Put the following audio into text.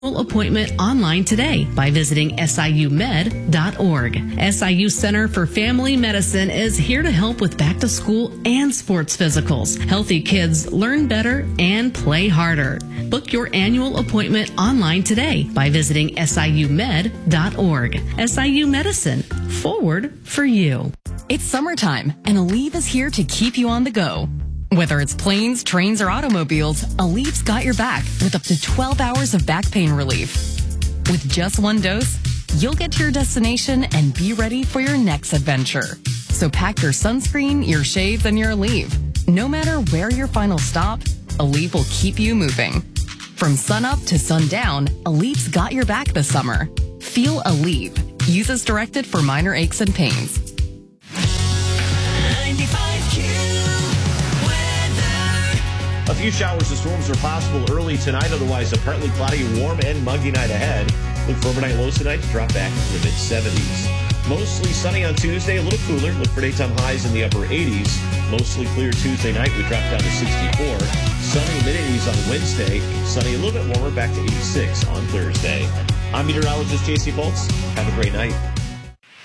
Appointment online today by visiting siumed.org. SIU Center for Family Medicine is here to help with back to school and sports physicals. Healthy kids learn better and play harder. Book your annual appointment online today by visiting siumed.org. SIU Medicine, forward for you. It's summertime, and Aleve is here to keep you on the go. Whether it's planes, trains, or automobiles, Aleve's got your back with up to 12 hours of back pain relief. With just one dose, you'll get to your destination and be ready for your next adventure. So pack your sunscreen, your shades, and your Aleve. No matter where your final stop, Aleve will keep you moving. From sunup to sundown, Aleve's got your back this summer. Feel Aleve. Use as directed for minor aches and pains. 95Q. A few showers and storms are possible early tonight. Otherwise, a partly cloudy, warm, and muggy night ahead. Look for overnight lows tonight to drop back into the mid-70s. Mostly sunny on Tuesday, a little cooler. Look for daytime highs in the upper 80s. Mostly clear Tuesday night. We drop down to 64. Sunny mid-80s on Wednesday. Sunny a little bit warmer, back to 86 on Thursday. I'm meteorologist J.C. Foltz. Have a great night.